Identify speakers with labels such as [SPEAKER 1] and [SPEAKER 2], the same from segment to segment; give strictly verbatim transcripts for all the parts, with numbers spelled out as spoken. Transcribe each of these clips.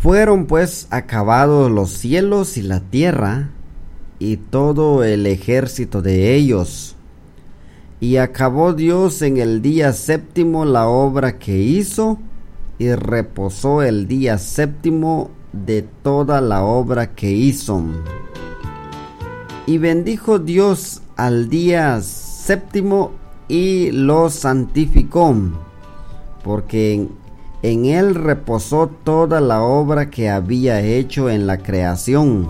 [SPEAKER 1] Fueron pues acabados los cielos y la tierra, y todo el ejército de ellos. Y acabó Dios en el día séptimo la obra que hizo, y reposó el día séptimo de toda la obra que hizo. Y bendijo Dios al día séptimo y lo santificó, porque en En él reposó toda la obra que había hecho en la creación.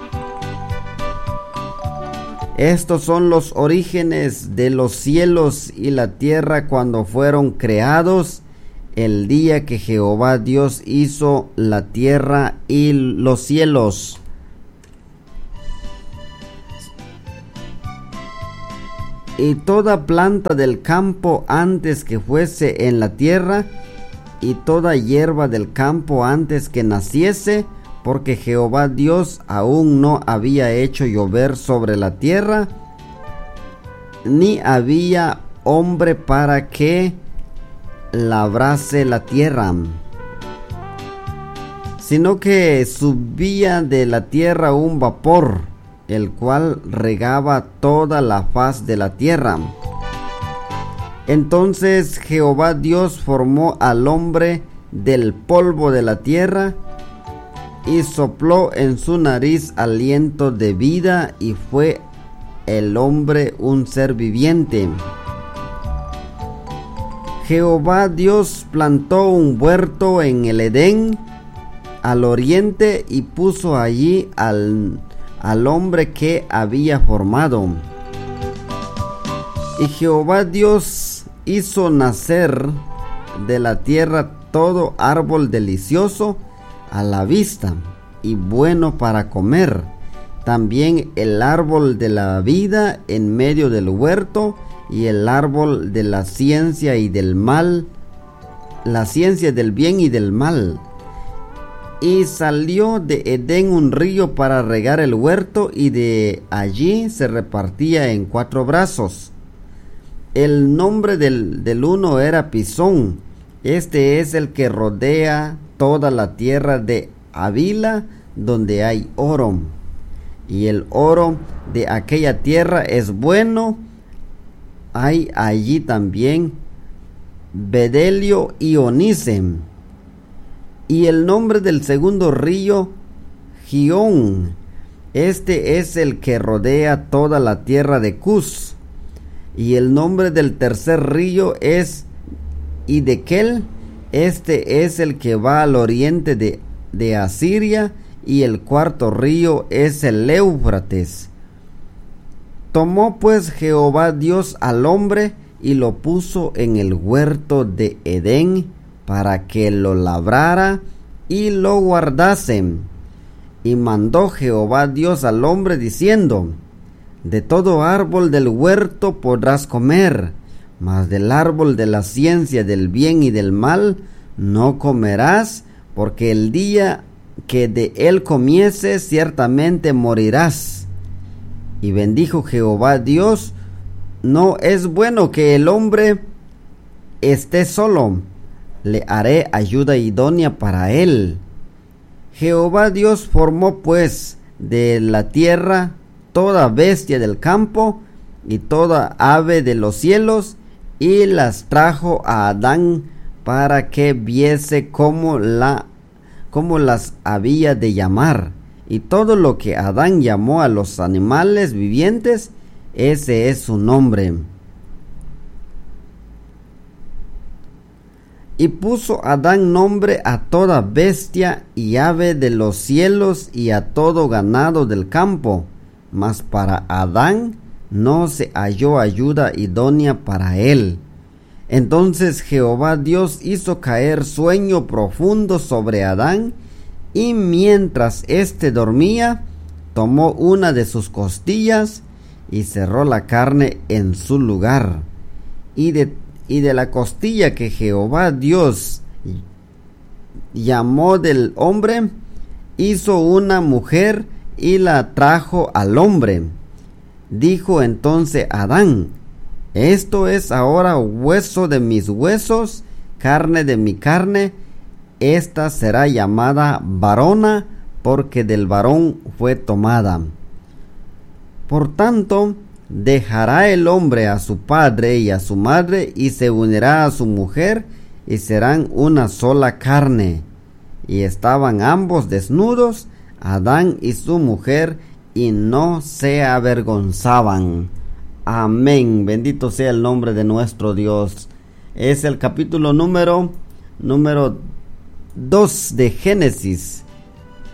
[SPEAKER 1] Estos son los orígenes de los cielos y la tierra cuando fueron creados, el día que Jehová Dios hizo la tierra y los cielos. Y toda planta del campo antes que fuese en la tierra, y toda hierba del campo antes que naciese, porque Jehová Dios aún no había hecho llover sobre la tierra, ni había hombre para que labrase la tierra, sino que subía de la tierra un vapor, el cual regaba toda la faz de la tierra. Entonces Jehová Dios formó al hombre del polvo de la tierra y sopló en su nariz aliento de vida, y fue el hombre un ser viviente. Jehová Dios plantó un huerto en el Edén al oriente y puso allí al, al hombre que había formado. Y Jehová Dios hizo nacer de la tierra todo árbol delicioso a la vista y bueno para comer, también el árbol de la vida en medio del huerto, y el árbol de la ciencia y del mal, la ciencia del bien y del mal. Y salió de Edén un río para regar el huerto, y de allí se repartía en cuatro brazos. El nombre del, del uno era Pisón. Este es el que rodea toda la tierra de Havila, donde hay oro. Y el oro de aquella tierra es bueno. Hay allí también bedelio y onice. Y el nombre del segundo río, Gihón. Este es el que rodea toda la tierra de Cus. Y el nombre del tercer río es Hidekel. Este es el que va al oriente de, de Asiria. Y el cuarto río es el Éufrates. Tomó pues Jehová Dios al hombre y lo puso en el huerto de Edén para que lo labrara y lo guardase. Y mandó Jehová Dios al hombre diciendo: de todo árbol del huerto podrás comer, mas del árbol de la ciencia del bien y del mal no comerás, porque el día que de él comieses ciertamente morirás. Y bendijo Jehová Dios: no es bueno que el hombre esté solo, le haré ayuda idónea para él. Jehová Dios formó pues de la tierra toda bestia del campo y toda ave de los cielos, y las trajo a Adán para que viese cómo, la, cómo las había de llamar. Y todo lo que Adán llamó a los animales vivientes, ese es su nombre. Y puso Adán nombre a toda bestia y ave de los cielos y a todo ganado del campo. Mas para Adán no se halló ayuda idónea para él. Entonces Jehová Dios hizo caer sueño profundo sobre Adán, y mientras éste dormía, tomó una de sus costillas y cerró la carne en su lugar. Y de, y de la costilla que Jehová Dios llamó del hombre, hizo una mujer y la trajo al hombre. Dijo entonces Adán: esto es ahora hueso de mis huesos, carne de mi carne. Esta será llamada varona, porque del varón fue tomada. Por tanto, dejará el hombre a su padre y a su madre, y se unirá a su mujer, y serán una sola carne. Y estaban ambos desnudos, Adán y su mujer, y no se avergonzaban. Amén. Bendito sea el nombre de nuestro Dios. Es el capítulo número número dos de Génesis.